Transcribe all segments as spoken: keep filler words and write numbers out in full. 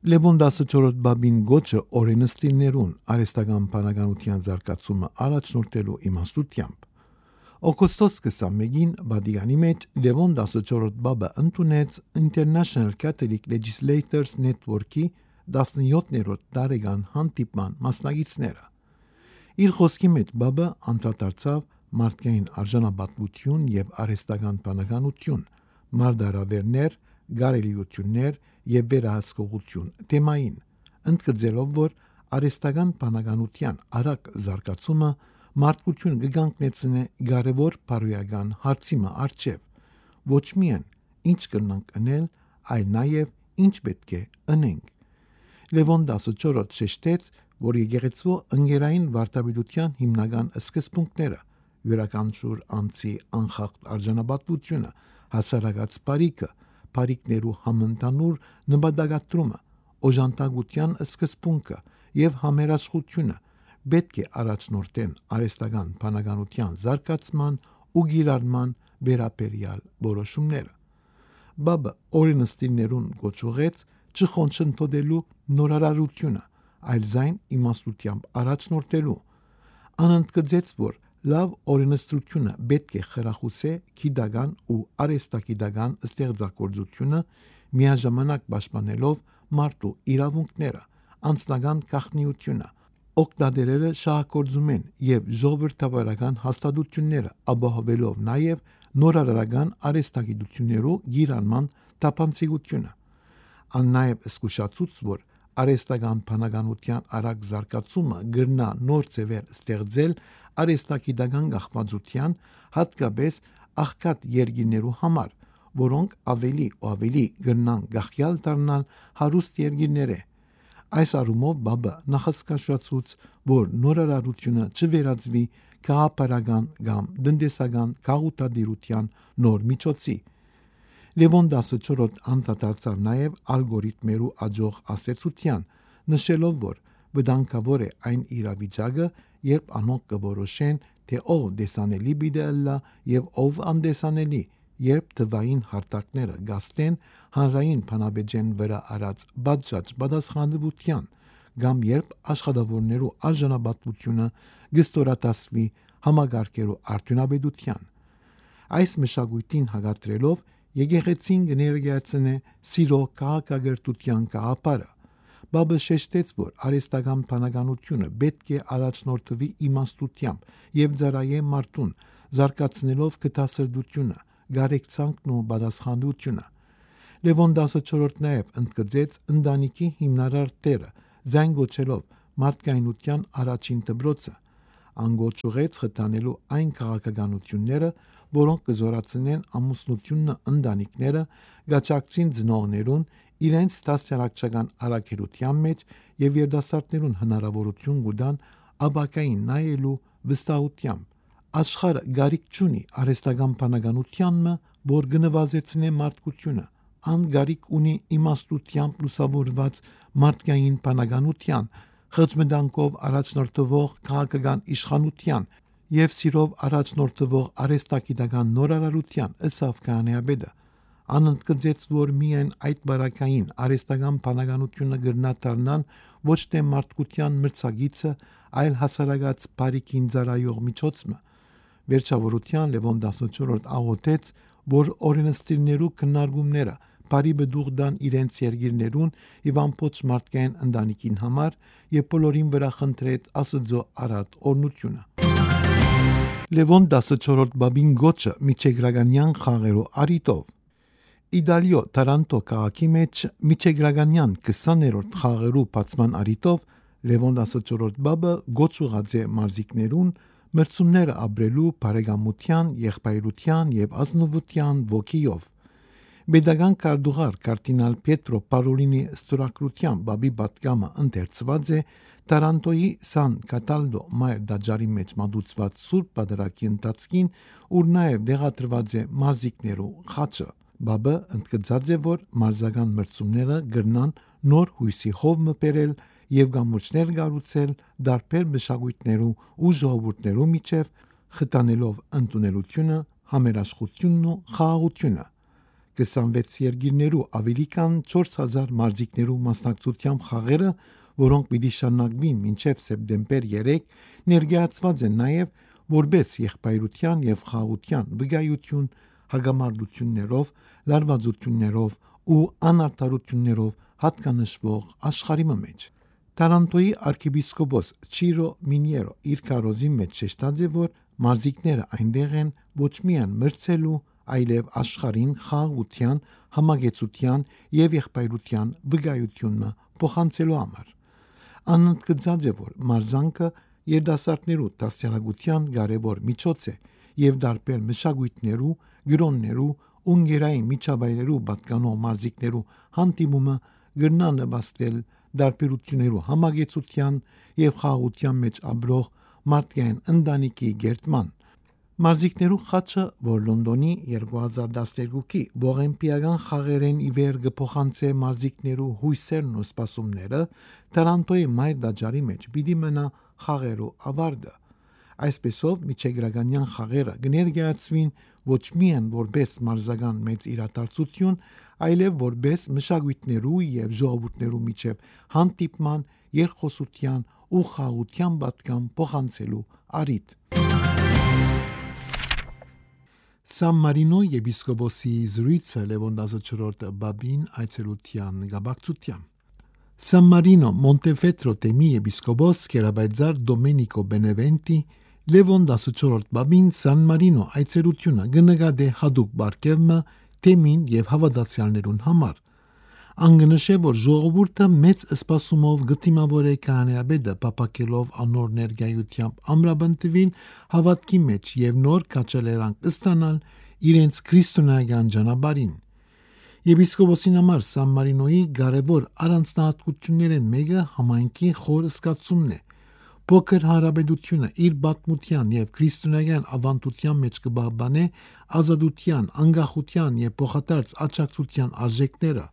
Լևոն տասնչորրորդ բաբին գոչը օրենստիլներուն արհեստական բանականության զարգացումը առաջնորդելու իմաստությամբ։ Օգոստոս քսանմեկին Վատիկանի մեջ Լևոն տասնչորրորդ բաբը ընդունեց International Catholic Legislators Network-ի տասնյոթերորդ տարեկան հանդիպման մասնակիցները։ Իր խոսքի մեջ բաբը անդրադարձավ մարդկային արժանապատվություն եւ արհեստական բանականություն, մարդարավերներ, գարելիություններ եւ վերահսկողություն թեմային, ընդգծելով, որ արհեստական բանականության արագ զարգացումը մարդկություն կգանգնեցնե կարևոր բարոյական հարցիմը առջև, ոչ միայն ինչ կրնանք անել, այլ նաեւ ինչ պետք է անենք։ Լևոն տասնչորրորդը շեշտեց, որ եկեղեցու ընկերային վարդապետության հիմնական սկզբունքները յուրաքանչյուր անձի անխախտ արժանապատվությունը, հասարակած բարիքը, բարիքներու համընդհանուր նպատակադրումը, օժանդակության սկզբունքը եւ համերաշխությունը պետք է առաջնորդեն արհեստական բանականության զարգացման ու գիրառման վերաբերյալ որոշումները։ Բաբը օրենստիլներուն գոչուղեց չխոնչընդոտելու նորարարությունը, այլ զայն իմաստությամբ առաջնորդելու, անընդգծեց, որ լավ օրենսդրությունը պետք է խրախուսե գիտական ու արհեստագիտական ստեղծագործությունը, միաժամանակ պաշտպանելով մարդու իրավունքները, անձնական գաղտնիությունը, օգտատերերը շահագործում են եւ ժողովրդավարական հաստատությունները, ապահովելով նաեւ նորարարական արհեստագիտություններու գիրառման թափանցիկությունը։ Ան նաեւ զգուշացուց, որ արհեստական բանականության արագ զարգացումը գրնա նոր ձևեր ստեղծել արհեստագիտական գաղբացության, հատկապես աղքատ երկիրներու համար, որոնք ավելի ու ավելի գրնան գաղյալ դառնալ հարուստ երկիրները։ Այս առումով բաբը նախասկաշացուց, որ նորարարությունը չվերածվի քաղաքական կամ տնտեսական գաղութատիրության նոր միջոցի։ Լևոն տասնչորրորդը անդրադարձավ նաև ալգորիթմերու աճող ազդեցության, նշելով, որ վտանգավոր է այն իրավիճակը, երբ անոնք կորոշեն, թե ով տեսանելի պիտի ըլլա եւ ով անդեսանելի, երբ թվային հարթակները գաստեն հանրային բանավեճեն վրա արած բաժաճ պատասխանատվության, կամ երբ աշխատավորներու արժանապատվությունը գստորատասվի համագարկերու արդյունավետության։ Այս մշակույթին հակադրելով եկեղեցին կներկայացնե սիրո քաղաքակրթության գաղափարը։ Բաբը շեշտեց, որ արհեստական բանականությունը պետք է առաջնորդվի իմաստությամբ եւ ծառայե մարդուն, զարգացնելով գտասրտությունը, գարեկցանքն ու պատասխանատվությունը։ Լևոն տասնչորրորդը նաև ընդգծեց ընտանիքի հիմնարար դերը, զայն գոչելով մարդկայնության առաջին դպրոցը, անգոչուղեց խթանելու այն քաղաքականությունները, որոնք կզորացնեն ամուսնությունն ընտանիքները, գաճակցին ծնողներուն իրենց դաստիարակչական առաքելության մեջ եւ երիտասարդներուն հնարավորություն կտան ապակային նայելու վստահությամբ։ Աշխարհը գարիք չունի արհեստական բանականությանն, որ կնվազեցնե մարդկությունը, ան գարիք ունի իմաստությամբ լուսավորված մարդկային բանականության, խճմտանքով առաջնորդվող քաղաքական իշխանության եւ սիրով առաջնորդվող արհեստագիտական նորարարության, ըսավ քահանայապետը։ Անընդգծեց, որ միայն այդ բարակային արհեստական բանականությունը գրնա դառնան ոչ թե մարդկության մրցակիցը, այլ հասարակած բարիքին ծառայող միջոցը։ Վերջավորության Լևոն տասնչորրորդը աղոթեց, որ օրենստիլներու քննարկումները բարի բդուղ դան իրենց երկիրներուն եւ ամբողջ մարդկային ընտանիքին համար եւ բոլորին վրա խնդրեց Աստծո արատ օրհնությունը։ Լևոն տասնչորրորդը բաբին գոչը միջեգրականյան խաղերու արիտով։ Իտալիո Տարանտո քաղաքի մեջ միջեգրականյան քսաներորդ խաղերու բացման արիտով Լևոն տասնչորրորդը բաբը գոչուղած է մարզիկներուն մրցումները ապրելու բարեկամության, եղբայրության եւ ազնվության ոգիով։ Պետական կարդուղար կարդինալ Պետրո Պարոլինի ստորագրությամբ բաբի պատգամը ընթերցված է Տարանտոյի Սան Կատալդո մայր դաջարի մեջ մատուցված սուրբ պատարագի ընթացքին, ուր նաև դեղադրված է մարզիկներու խաչը։ Բաբը ընդգծած է, որ մարզական մրցումները գրնան նոր հույսի հով մպերել եւ գամուրջներ կառուցել դարբեր մշակույթներու ու ժողովուրդներու միջև, խթանելով ընդունելությունը, համերաշխությունն ու խաղաղությունը։ քսանվեց երկիրներու ավելի քան չորս հազար մարզիկներու մասնակցությամբ խաղերը, որոնք պիտի շարունակվին մինչև սեպտեմբեր երեք, ներկայացված են նաև որպես եղբայրության եւ խաղաղության վկայություն հագամարտություններով, լարվածություններով ու անարդարություններով հատկանշվող աշխարհի մեջ։ Տարանտոյի arczepiskopos Ciro Miniero իր քարոզի մեջ շեշտած է, որ մարզիկները այնտեղ են ոչ միայն մրցելու, այլև աշխարհին խաղաղության, համագեցության եւ եղբայրության վկայությունը փոխանցելու համար։ Անընդգծած է, որ մարզանքը երիտասարդներու դաստիարակության կարևոր միջոց է եւ դարբեր մշակույթներու, գրոններու, ունգերային միջավայրերու պատկանող մարզիկներու հանդիպումը գրնա նպաստել դարբերություններու համագեցության եւ խաղաղության մեջ ապրող մարդկային ընտանիքի գերտման։ Մարզիկներու խաչը, որ Լոնդոնի երկու հազար տասներկուի ողեմպիական խաղերեն ի վեր կփոխանցե մարզիկներու հույսերն ու սպասումները, Տարանտոյի մայր դաջարի մեջ պիտի մնա խաղերու ավարտը։ Այսպեսով միջեգրականյան խաղերը կներկայացվին ոչ միայն որպես մարզական մեծ իրադարձություն, այլև որպես մշակույթներու եւ ժողովուրդներու միջև հանդիպման, երկխոսության ու խաղաղության պատկան փոխանցելու առիթ։ San Marino եպիսկոպոսի զրույցը Լևոն տասնչորրորդ Բաբին այցելության գաբակցությամբ։ San Marino Montefeltro թեմի եպիսկոպոս Կերաբայձար Դոմենիկո Բենևենտի Լևոն տասնչորրորդ Բաբին San Marino այցելությունը գնկադե հadoop բարգևը թեմին եւ հավատացյալներուն համար։ Անգնշե, որ ժողովուրդը մեծ սպասումով գտիմավոր է կանեաբեդը պապակելով անոր ներգայությամբ ամրապնդվին հավատքի մեջ եւ նոր կաչելերանք ստանալ իրենց քրիստոնեական ճանապարհին։ Եպիսկոպոսին համար San Marino-ի կարևոր առանձնահատկություններն մեկը համայնքի խոր սկացումն է։ Փոքր հարաբերությունը իր բացմության եւ քրիստոնեական ավանդության մեջ կբաբանե ազատության, անկախության եւ փոխադարձ աջակցության արժեքները։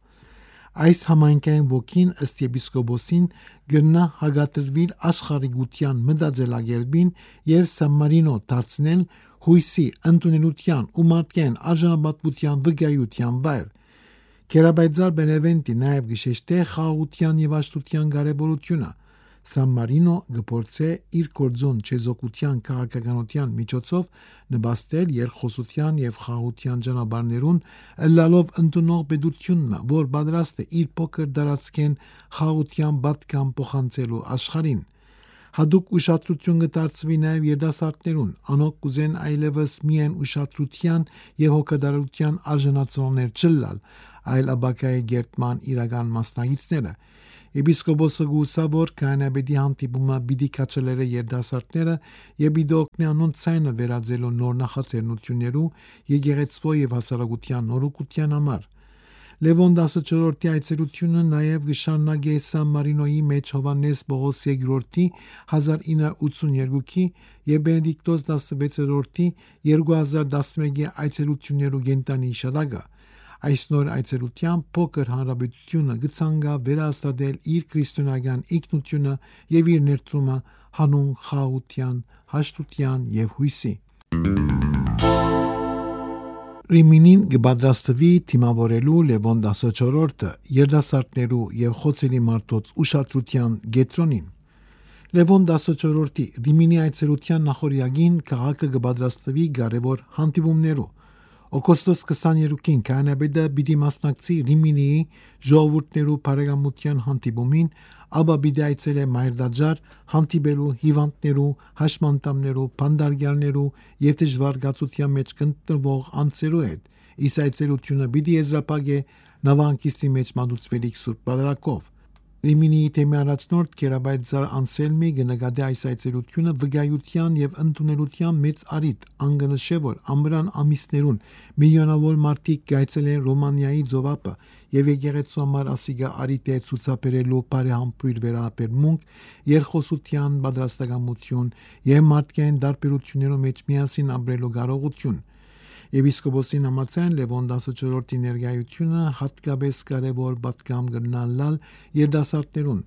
Այս համայնքային ոգին ըստ եպիսկոպոսին գնա հագատրվիր աշխարհիկության մտածելակերպին եւ San Marino դարձնել հույսի, ընդունելության ու մարդկային արժանապատվության վկայության վայր։ Կերաբայձար Բենևենտի նաև գշեշտե խաղաղության եւ աշտության կարևորությունը։ San Marino գործե իր կորձոն չեզոքության քաղաքականության միջոցով նպաստել երկխոսության եւ խաղաղության ճանապարհներուն, լալով ընդունող պետությունը, որ պատրաստ է իր փոքր դարածքեն խաղաղության պատկան փոխանցելու աշխարհին։ Հadoop ուշադրություն կդարձվի նաև երիտասարդներուն, անոնք կուզեն այլևս միայն ուշադրության եւ հոգատարության արժանացողներ չլալ, այլ աբակայի գերտման իրական մասնագետները։ Եպիսկոպոսը գուսա, որ կանաբեդի հանդիպումը պիտի կաչելերը երիտասարդները եւ պիտի օգնի անոնց ցայնը վերածելու նոր նախաձեռնություններու եկեղեցվո եւ հասարակության նորոգության համար։ Լևոն տասնչորրորդի այցելությունը նաև կշարունակե San Marino-ի մեջ Հովհաննես Պողոս երկրորդի հազար ինը հարյուր ութսուներկուի եւ Բենեդիկտոս տասնվեցերորդի երկու հազար տասնմեկի այցելություններու գենտանի շտակը։ Այս նոր այցելությամբ փոքր հանրապետությունը գցանգա վերահաստատել իր քրիստոնեական ինքնությունը եւ իր ներդրումը հանուն խաղաղության, հաշտության եւ հույսի։ Ռիմինին կպատրաստվի թիմավորելու Լևոն տասնչորրորդը երիտասարդներու եւ խոցելի մարդոց ուշադրության կենտրոնին։ Լևոն տասնչորրորդի Ռիմինի այցելության նախորյակին քաղաքը կպատրաստվի կարևոր հանդիպումներու։ Օգոստոս քսաներկուին կանաբեդը պիտի մասնակցի Ռիմինիի ժողովուրդներու բարեկամության հանդիպումին, ապա պիտի այցելե Մայրդաջար հանդիպելու հիվանդներու, հաշմանդամներու, բանդարգյալներու եւ դժվարգացության մեջ կընտրվող անձերու հետ։ Իսկ այցելությունը պիտի եզրափակե նավանկիստի մեջ մատուցվելիք Սուրբ Պատարագով։ Ռիմինիի թեմի առաջնորդ Կերաբայձար Անսելմի գնկադե այս այցելությունը վկայության եւ ընդունելության մեծ առիթ, անգնշե, որ ամբրան ամիսներուն միլիոնավոր մարդիկ գայցել են Ռոմանիայի ծովափը եւ եկեղեցու համար ասիգա առիթ է ցուցաբերելու բարեհամբույր վերաբերմունք, երկխոսության պատրաստակամություն եւ մարդկային դարբերություններով մեջ միասին ապրելու կարողություն։ Եպիսկոպոսին համաձայն Լևոն տասնչորրորդի ներկայությունը հատկապես կարևոր պատգամ կրնալալ երիտասարդներուն,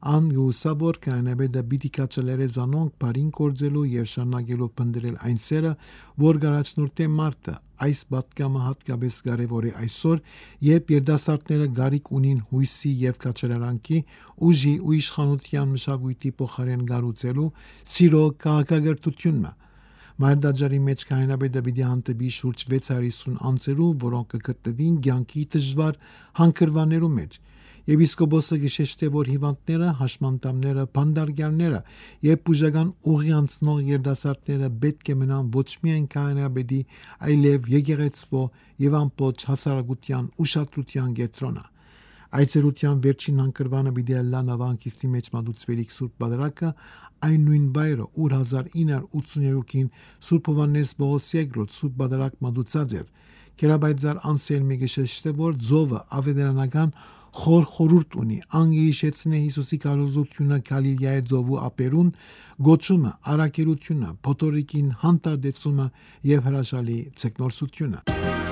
Ան գուսաբոր կանաբեդա բիդիկաչելերը զանոնք բարին կորձելու եւ շարունակելու փնդրել այն սերը, որ գարաչնորտե մարտը այս պատկամը հատկապես կարևոր է այսօր, երբ երդասարտները գարիք ունին հույսի եւ կաչելարանքի, ուժի ու իշխանության մշակույթի փոխարեն գառուցելու սիրո քաղաքակրթությունը։ Մայրդաջարի մեջ կանաբեդա բիդի հանդեպի շուրջ վեց հարյուր հիսուն անձերու, որոնք կգտնվին կյանքի դժվար հանգրվաններու մեջ։ Եպիսկոպոսը գշեշտե, որ հիվանդները, հաշմանդամները, բանդարգյալները եւ բուժական ուղի անցնող երդասարտները պետք է մնան ոչ միայն կանաբեդի, այլև եկեղեցվո եւ ամբողջ հասարակության ուշադրության կենտրոնը։ Այցելության վերջին հանգրվանը պիտի լա նավանկիստի մեջ մատուցվելիք Սուրբ Պատարագը, այն նույն բայրը, ուր հազար ինը հարյուր ութսուներորդ Սուրբ Հովհաննես Պողոս երկրորդ Սուրբ Պատարագ մատուցած էր։ Կերաբայձար Անսելմի գշեշտե, որ ձովը ավետարանական խոր խորուրդ ունի, անգիշեցնե Հիսուսի կարոզությունը Գալիլեայի ձովու ապերուն, գոչումը, արակերությունը, փոթորիկին հանդարտեցումը եւ հրաշալի ցեկնորսությունը։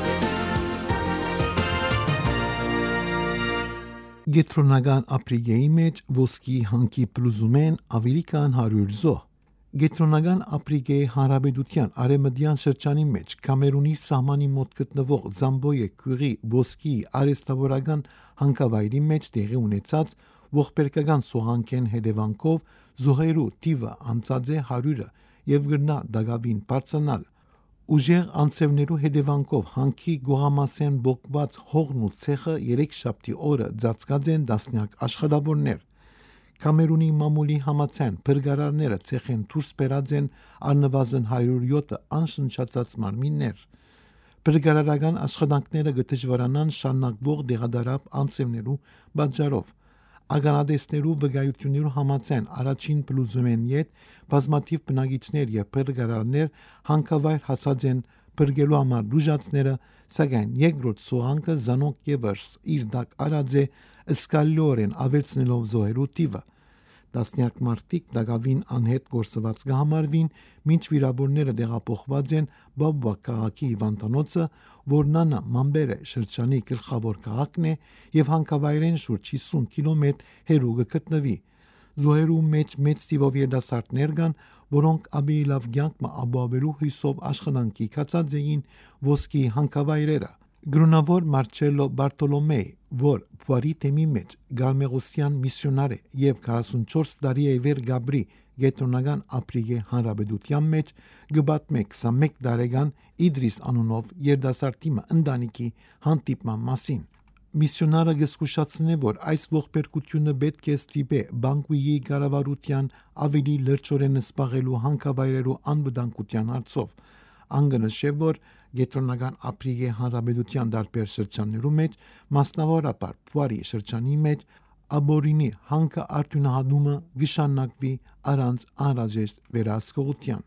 Գետրոնական ապրիգեի մեջ ոսկի հանքի պլուզումեն ավելի քան հարյուր զոհ։ Գետրոնական ապրիգեի հանրապետության արևմտյան շրջանի մեջ Կամերունի սահմանի մոտ գտնվող Զամբոյե քյուրի ոսկի արհեստավորական հանքավայրի մեջ տեղի ունեցած ողբերգական սողանքեն հետևանքով զոհերու թիվը անցած է հարյուրը եւ գրնա դակավին բարձրանալ։ Ուժեղ անձևներու հետևանքով հանքի գոհամասեն բողբած հողն ու ցեխը երեքշաբթի օրը ծածկած են դասնյակ աշխատավորներ։ Կամերունի մամուլի համաձայն փրկարարները ցեխեն դուրս բերած են առնվազն հարյուր յոթ անշնչացած մարմիններ։ Փրկարարական աշխատանքները կդժվարանան շարունակվող դեղադարապ անձևներու պատճառով։ Ագանադեսներու վկայություններու համաձայն առաջին պլուզումեն յետ բազմաթիվ բնակիչներ եւ փրկարարներ հանքավայր հասած են փրկելու համար դժուժացները, սակայն երկրորդ սողանքը զանոք եւս իր դակ արած է սկալիորեն ավելցնելով զոհերու թիվը։ Դասնյակ մարդիկ դակավին անհետ գործված կհամարվին, մինչ վիրավորները տեղափոխված են Բաբուա քաղաքի հիվանդանոցը, որն անա Մամբերե շրջանի գլխավոր քաղաքն է եւ հանքավայրեն շուրջ հիսուն կիլոմետր հեռու գտնվի։ Զոհերու մեջ մեծ թիվով երդասարտներ կան, որոնք ավելի լավ կյանք ապահովելու հույսով աշխատանքի կացած էին ոսկի հանքավայրերը։ Գրունավոր Մարչելո Բարտոլոմեյ, որ Պուարի թեմի մեջ Գալմեղոսյան միսիոնար է եւ քառասունչորս տարի է վեր Գաբրի գետրոնական ապրիգե հանրապետության մեջ, գբատմե քսանմեկ տարեկան Իդրիս անունով երդասարտի ընտանիքի հանդիպման մասին։ Միսիոնարը գսկուշացնե, որ այս ողբերգությունը պետք է ստիպե բանկուի կառավարության ավելի լրջորեն սպաղելու հանքավայրերու անվտանգության հարցով։ Անգնշե, որ գետրոնական ապրիգե հանրապետության դարբեր շրջաններու մեջ, մասնավորապես Պուարի շրջանի մեջ, աբորինի հանքը արտյունահանումը գշանակվի առանց անհրաժեշտ վերահսկողության։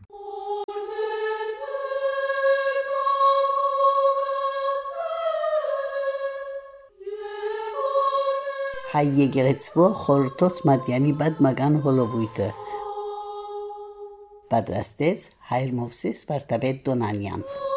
Հայ եկեղեցվո խորհրդոց Մատյանի պատմական հոլովույթը պատրաստեց Հայր Մովսես Վարդապետ Դոնանյան։